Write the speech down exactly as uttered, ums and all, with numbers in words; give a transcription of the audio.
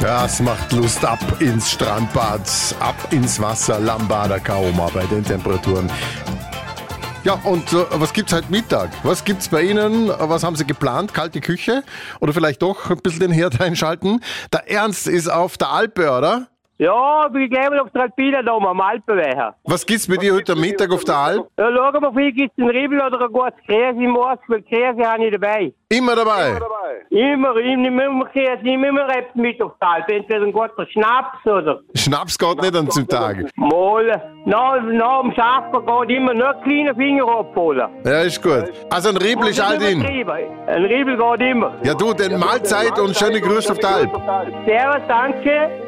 Ja, es macht Lust, ab ins Strandbad, ab ins Wasser, Lambada Kaoma bei den Temperaturen. Ja, und äh, was gibt's heute Mittag? Was gibt's bei Ihnen? Was haben Sie geplant? Kalte Küche? Oder vielleicht doch ein bisschen den Herd einschalten? Der Ernst ist auf der Alpe, oder? Ja, ich bin gleich mal auf der Alpine da, am Alpenweg. Was gibt's bei dir heute Mittag auf der Alp? Ja, schau mal, vielleicht gibt's einen Riebel oder ein gutes Käse im Ort, weil Käse habe ich dabei. Immer dabei? Immer, ich nehme immer Käse, ich nehme immer Reps mit auf der Alp. Entweder ein guter Schnaps oder... Schnaps geht nicht an zum Tag. Mal. Nach, nach dem Schaffen geht immer nur einen kleinen Finger abholen. Ja, ist gut. Also ein Riebel ist halt in. Ein Riebel geht immer. Ja du, dann Mahlzeit und schöne Grüße auf der Alp. Servus, danke.